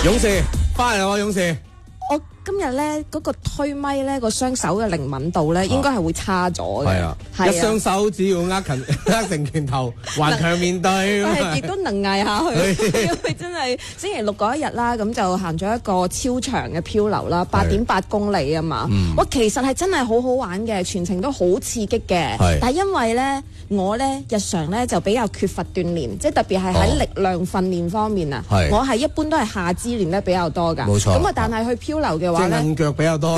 勇士翻嚟啦，勇士。 我今日咧嗰個推咪咧個雙手嘅靈敏度咧，應該係會差咗嘅。 係啊，一雙手只要握成拳頭，頑強面對。 亦都能捱下去，因為真係星期六嗰一日啦，咁就行咗一個超長嘅漂流啦，8.8公里啊嘛。我其實係真係好好玩嘅，全程都好刺激嘅。但係因為咧，我咧日常咧就比較缺乏鍛鍊，即係特別係喺力量訓練方面啊。我係一般都係下肢練得比較多㗎。 冇錯。 咁啊，但係去漂流嘅話咧， 即係硬腳比較多。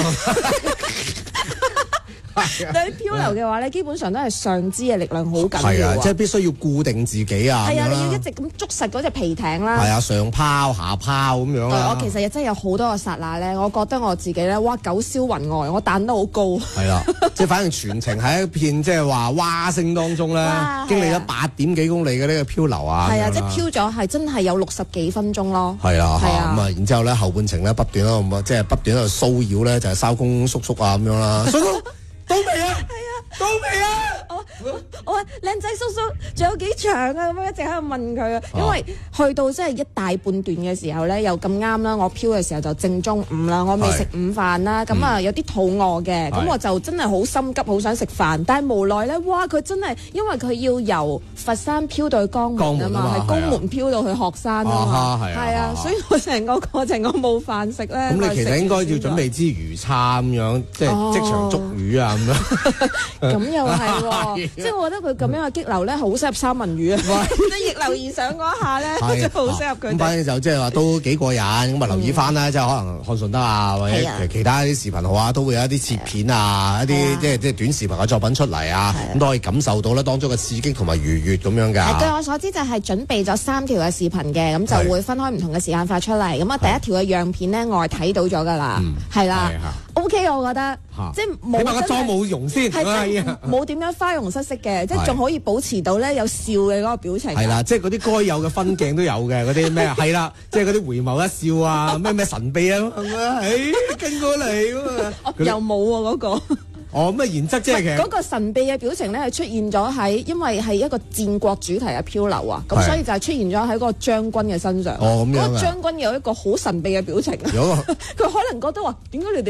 對於漂流嘅話咧，基本上都係上肢嘅力量好緊要啊！ 即係必須要固定自己啊！ 係啊，你要一直咁捉實嗰隻皮艇啦。 係啊，上拋下拋咁樣啦。 我其實真係有好多個剎那咧，我覺得我自己咧，哇九霄雲外，我彈得好高。係啦，即係反正全程喺一片即係話蛙聲當中咧，經歷咗8點幾公里嘅呢個漂流啊！ 係啊，即係漂咗係真係有60幾分鐘咯。 係啊，咁啊，然之後咧後半程咧不斷咯，即係不斷喺度騷擾咧，就係收工叔叔啊咁樣啦。叔叔到未啊？係啊，到未啊？ 我話靚仔叔叔，仲有幾長啊？咁樣一直喺度問佢啊，因為去到即係一大半段嘅時候咧，又咁啱啦，我漂嘅時候就正中午啦，我未食午飯啦，咁啊有啲肚餓嘅，咁我就真係好心急，好想食飯，但係無奈咧，哇！佢真係因為佢要由佛山漂到去江門啊嘛，係江門漂到去鶴山啊嘛，係啊，所以我成個過程我冇飯食咧。 咁你其實應該要準備支魚叉咁樣，即係即場捉魚啊咁樣。 咁又係喎，即係我覺得佢咁樣嘅激流咧，好適合三文魚啊！即係逆流而上嗰一下咧，真係好適合佢。 咁反正就即係話都幾過癮，咁啊留意翻啦，即係可能漢順德啊，或者其他啲視頻號啊，都會有一啲切片啊，一啲即係短視頻嘅作品出嚟啊，咁都可以感受到咧當中嘅刺激同埋愉悅咁樣㗎。 據我所知就係準備咗3條嘅視頻嘅，咁就會分開唔同嘅時間發出嚟。咁啊第一條嘅樣片咧，我係睇到咗㗎啦，係啦。OK， 我覺得即係冇， 起碼個妝冇容先， 冇點樣花容失色嘅，即係仲可以保持到咧有笑嘅嗰個表情。 係啦，即係嗰啲該有嘅分鏡都有嘅，嗰啲咩係啦，即係嗰啲回眸一笑啊，咩神秘啊，跟過嚟又冇喎嗰個。 咁啊，原則即係嘅嗰個神秘嘅表情咧，係出現咗喺，因為係一個戰國主題嘅漂流啊，咁所以就係出現咗喺嗰個將軍嘅身上。 咁樣嗰個將軍有一個好神秘嘅表情。佢可能覺得話點解你哋